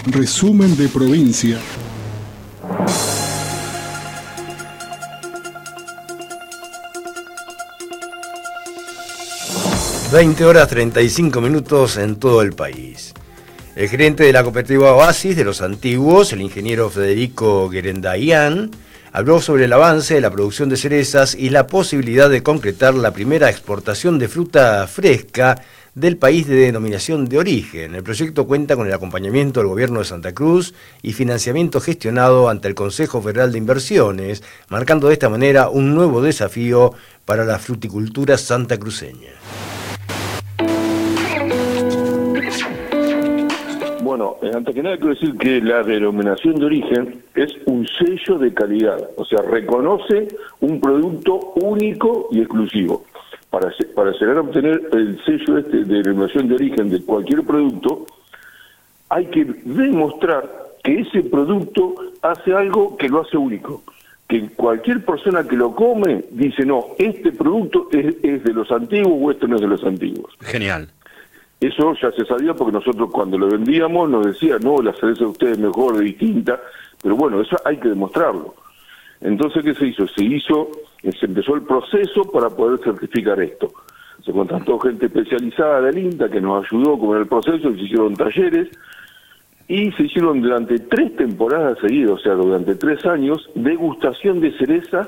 Resumen de provincia. (20:35) en todo el país. El gerente de la cooperativa Oasis de Los Antiguos, el ingeniero Federico Guerendaián, habló sobre el avance de la producción de cerezas y la posibilidad de concretar la primera exportación de fruta fresca del país de denominación de origen. El proyecto cuenta con el acompañamiento del Gobierno de Santa Cruz y financiamiento gestionado ante el Consejo Federal de Inversiones, marcando de esta manera un nuevo desafío para la fruticultura santacruceña. Bueno, antes que nada quiero decir que la denominación de origen es un sello de calidad, o sea, reconoce un producto único y exclusivo. Para llegar a obtener el sello de denominación de origen de cualquier producto, hay que demostrar que ese producto hace algo que lo hace único. Que cualquier persona que lo come dice, no, este producto es de los antiguos o este no es de los antiguos. Genial. Eso ya se sabía porque nosotros cuando lo vendíamos nos decían, no, la cereza de ustedes es mejor, es distinta, pero bueno, eso hay que demostrarlo. Entonces, ¿qué se hizo? Se empezó el proceso para poder certificar esto. Se contrató gente especializada del INTA que nos ayudó con el proceso, y se hicieron talleres, y se hicieron durante 3 temporadas seguidas, o sea, durante 3 años, degustación de cerezas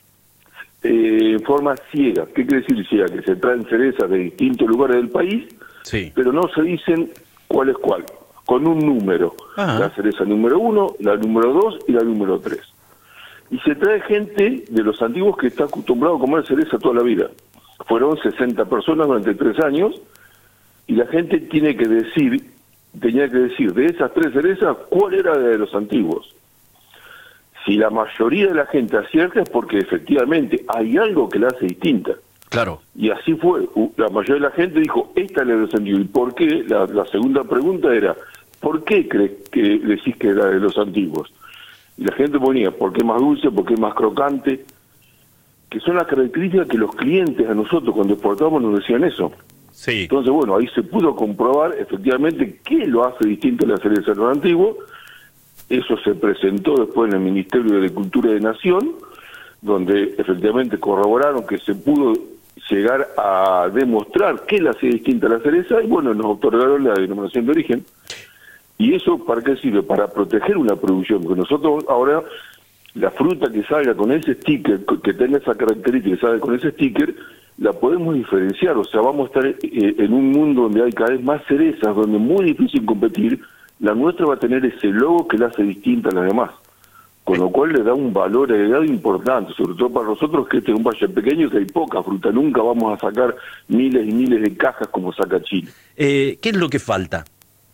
en forma ciega. ¿Qué quiere decir ciega? Que se traen cerezas de distintos lugares del país, sí, pero no se dicen cuál es cuál, con un número. Ajá. La cereza número 1, la número 2 y la número 3. Y se trae gente de Los Antiguos que está acostumbrado a comer cereza toda la vida. Fueron 60 personas durante 3 años, y la gente tenía que decir de esas 3 cerezas cuál era la de Los Antiguos. Si la mayoría de la gente acierta es porque efectivamente hay algo que la hace distinta. Claro. Y así fue. La mayoría de la gente dijo, esta es la de Los Antiguos. ¿Y por qué? La segunda pregunta era, ¿por qué crees que decís que era de Los Antiguos? Y la gente ponía, ¿por qué es más dulce? ¿Por qué es más crocante? Que son las características que los clientes a nosotros cuando exportamos nos decían eso. Sí. Entonces, bueno, ahí se pudo comprobar efectivamente qué lo hace distinto a la cereza de Los Antiguos. Eso se presentó después en el Ministerio de Agricultura de Nación, donde efectivamente corroboraron que se pudo llegar a demostrar qué la hacía distinta a la cereza, y bueno, nos otorgaron la denominación de origen. ¿Y eso para qué sirve? Para proteger una producción, porque nosotros ahora, la fruta que salga con ese sticker, que tenga esa característica, que salga con ese sticker, la podemos diferenciar, o sea, vamos a estar en un mundo donde hay cada vez más cerezas, donde es muy difícil competir. La nuestra va a tener ese logo que la hace distinta a las demás, con lo cual le da un valor agregado importante, sobre todo para nosotros que este es un valle pequeño, que hay poca fruta, nunca vamos a sacar miles y miles de cajas como saca Chile. ¿Qué es lo que falta?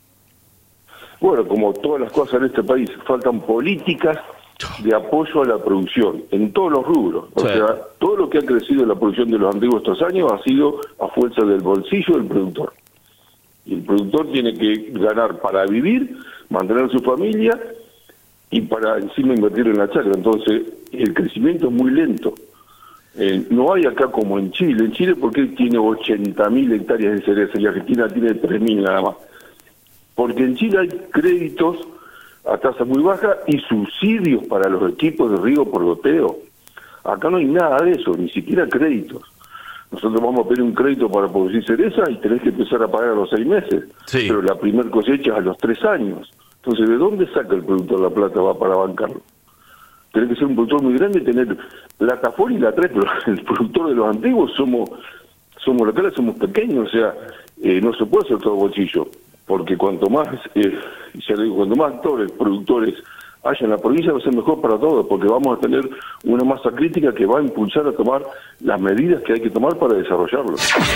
Bueno, como todas las cosas en este país, faltan políticas de apoyo a la producción, en todos los rubros. O sea, todo lo que ha crecido en la producción de Los Antiguos estos años ha sido a fuerza del bolsillo del productor. Y el productor tiene que ganar para vivir, mantener a su familia y para encima invertir en la chacra. Entonces, el crecimiento es muy lento. No hay acá como en Chile. En Chile, porque tiene 80.000 hectáreas de cereza y Argentina tiene 3.000 nada más. Porque en Chile hay créditos a tasa muy baja y subsidios para los equipos de riego por goteo. Acá no hay nada de eso, ni siquiera créditos. Nosotros vamos a pedir un crédito para producir cereza y tenés que empezar a pagar a los 6 meses. Sí. Pero la primer cosecha es a los 3 años. Entonces, ¿de dónde saca el productor la plata para bancarlo? Tenés que ser un productor muy grande y tener plataforma y la traes, pero el productor de Los Antiguos somos locales, somos pequeños, o sea, no se puede hacer todo bolsillo. Porque cuanto más, ya le digo, cuanto más actores, productores haya en la provincia, va a ser mejor para todos, porque vamos a tener una masa crítica que va a impulsar a tomar las medidas que hay que tomar para desarrollarlo.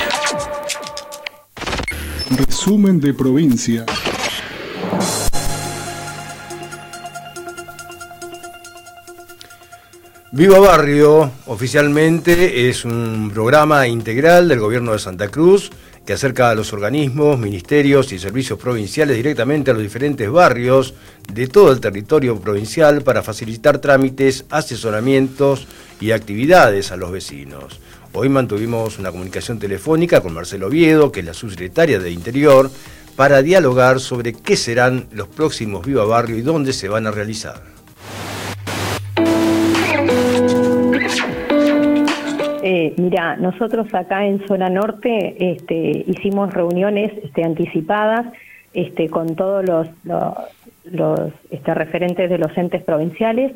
Resumen de provincia. Viva Barrio, oficialmente es un programa integral del Gobierno de Santa Cruz que acerca a los organismos, ministerios y servicios provinciales directamente a los diferentes barrios de todo el territorio provincial para facilitar trámites, asesoramientos y actividades a los vecinos. Hoy mantuvimos una comunicación telefónica con Marcela Oviedo, que es la subsecretaria de Interior, para dialogar sobre qué serán los próximos Viva Barrio y dónde se van a realizar. Mira, nosotros acá en Zona Norte hicimos reuniones anticipadas con todos los referentes de los entes provinciales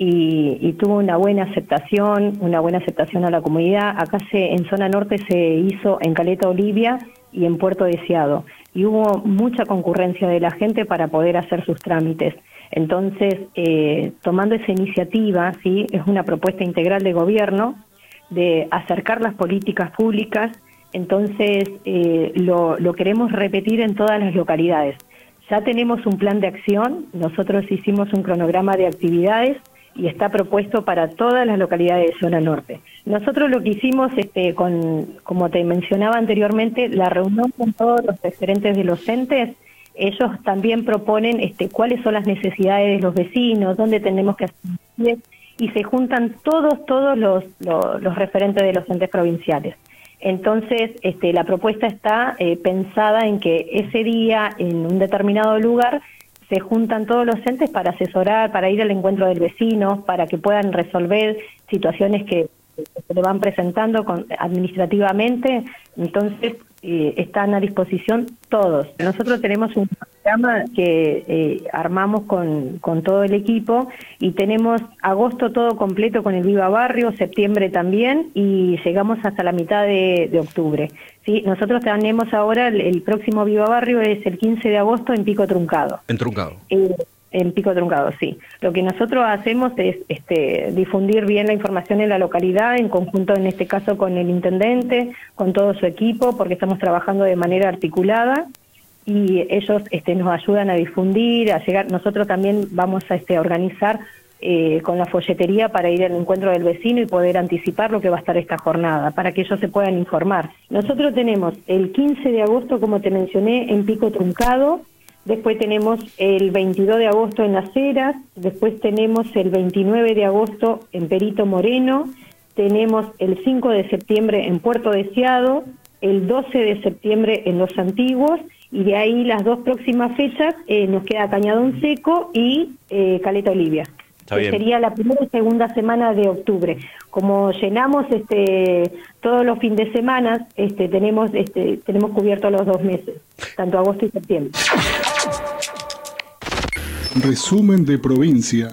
y tuvo una buena aceptación a la comunidad. Acá en Zona Norte se hizo en Caleta Olivia y en Puerto Deseado y hubo mucha concurrencia de la gente para poder hacer sus trámites. Entonces, tomando esa iniciativa, ¿sí? Es una propuesta integral de gobierno de acercar las políticas públicas, entonces lo queremos repetir en todas las localidades. Ya tenemos un plan de acción, nosotros hicimos un cronograma de actividades y está propuesto para todas las localidades de Zona Norte. Nosotros lo que hicimos, como te mencionaba anteriormente, la reunión con todos los referentes de los entes, ellos también proponen cuáles son las necesidades de los vecinos, dónde tenemos que hacer, y se juntan todos los referentes de los entes provinciales. Entonces, la propuesta está pensada en que ese día, en un determinado lugar, se juntan todos los entes para asesorar, para ir al encuentro del vecino, para que puedan resolver situaciones que se le van presentando administrativamente. Entonces, están a disposición todos. Nosotros tenemos un programa que armamos con todo el equipo y tenemos agosto todo completo con el Viva Barrio, septiembre también y llegamos hasta la mitad de octubre. ¿Sí? Nosotros tenemos ahora el próximo Viva Barrio es el 15 de agosto en Pico Truncado. En Truncado. En Pico Truncado, sí. Lo que nosotros hacemos es difundir bien la información en la localidad, en conjunto en este caso con el intendente, con todo su equipo, porque estamos trabajando de manera articulada y ellos nos ayudan a difundir, a llegar. Nosotros también vamos a organizar con la folletería para ir al encuentro del vecino y poder anticipar lo que va a estar esta jornada, para que ellos se puedan informar. Nosotros tenemos el 15 de agosto, como te mencioné, en Pico Truncado. Después tenemos el 22 de agosto en Las Heras, después tenemos el 29 de agosto en Perito Moreno, tenemos el 5 de septiembre en Puerto Deseado, el 12 de septiembre en Los Antiguos, y de ahí las dos próximas fechas nos queda Cañadón Seco y Caleta Olivia. Que sería la primera y segunda semana de octubre. Como llenamos todos los fines de semana, tenemos cubiertos los 2 meses, tanto agosto y septiembre. Resumen de provincia.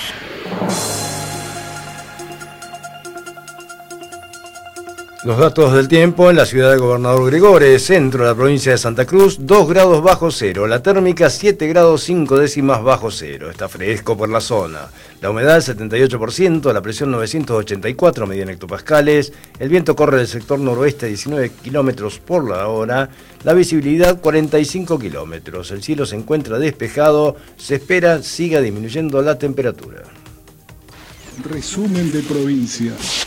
Los datos del tiempo en la ciudad de Gobernador Gregores, centro de la provincia de Santa Cruz, 2 grados bajo cero, la térmica 7 grados 5 décimas bajo cero, está fresco por la zona, la humedad 78%, la presión 984 medida en hectopascales, el viento corre del sector noroeste a 19 kilómetros por la hora, la visibilidad 45 kilómetros, el cielo se encuentra despejado, se espera siga disminuyendo la temperatura. Resumen de provincia.